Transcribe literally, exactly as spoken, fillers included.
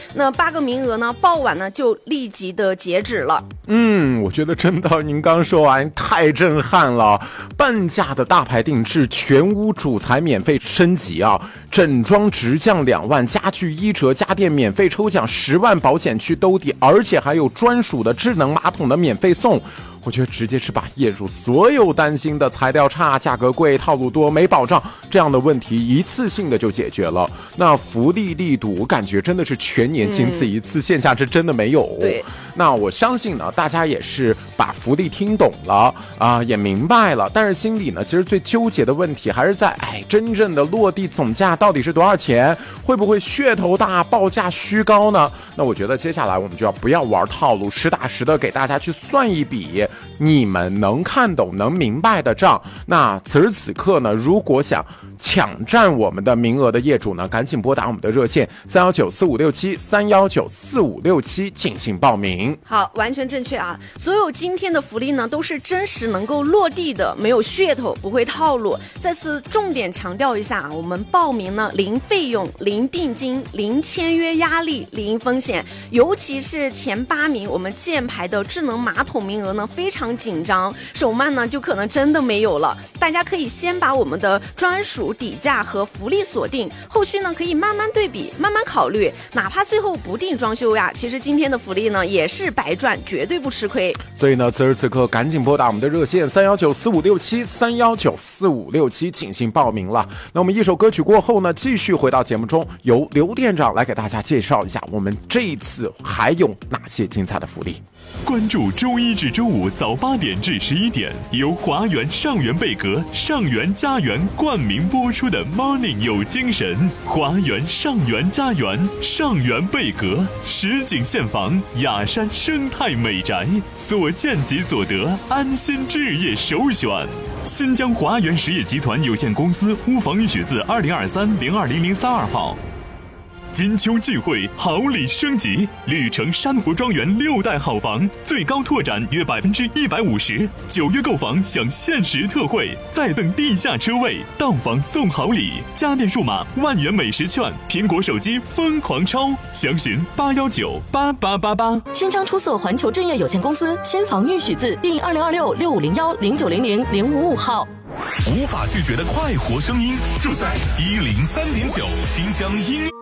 那八个名额呢，报完呢就立即的截止了。 嗯，我觉得真的，您刚说完太震撼了。半价的大牌定制，全屋主材免费升级啊，整装直降两万，家具一折，家电免费抽奖十万，保险区兜底，而且还有专属的智能马桶的免费送。我觉得直接是把业主所有担心的材料差、价格贵、套路多、没保障这样的问题一次性的就解决了。那福利力度，我感觉真的是全年仅此一次，嗯、线下是真的没有。 对， 那我相信呢，大家也是把福利听懂了啊、呃，也明白了，但是心里呢，其实最纠结的问题还是在，哎，真正的落地总价到底是多少钱？会不会噱头大、报价虚高呢？那我觉得接下来我们就要不要玩套路，实打实的给大家去算一笔你们能看懂、能明白的账。那此时此刻呢，如果想抢占我们的名额的业主呢，赶紧拨打我们的热线三幺九四五六七三幺九四五六七进行报名。 好，完全正确啊！所有今天的福利呢，都是真实能够落地的，没有噱头，不会套路。再次重点强调一下，我们报名呢，零费用、零定金、零签约压力、零风险。尤其是前八名，我们箭牌的智能马桶名额呢，非常紧张，手慢呢就可能真的没有了。大家可以先把我们的专属底价和福利锁定，后续呢可以慢慢对比，慢慢考虑。哪怕最后不定装修呀，其实今天的福利呢也是白赚，绝对不吃亏。 所以呢，此时此刻赶紧拨打我们的热线三幺九四五六七三幺九四五六七进行报名了。那我们一首歌曲过后呢，继续回到节目中，由刘店长来给大家介绍一下我们这一次还有哪些精彩的福利。 关注周一至周五早八点至十一点，由华源上源贝壳、上源家园冠名播出的 Morning 有精神。华源上源家园、上源贝壳，实景现房，雅山生态美宅，所见即所得，安心置业首选。新疆华源实业集团有限公司屋房预许字二零二三零二零零三二号。金秋聚会，好礼升级，绿城珊瑚庄园六代好房最高拓展约百分之一百五十，九月购房享限时特惠，再等地下车位，到房送好礼，家电数码万元美食券，苹果手机疯狂抽，详询八幺九八八八八。 新章出色环球置业有限公司新房预许字第二零二六六五零幺零九零零零五五号。 无法拒绝的快活声音，就在一零三点九新疆音。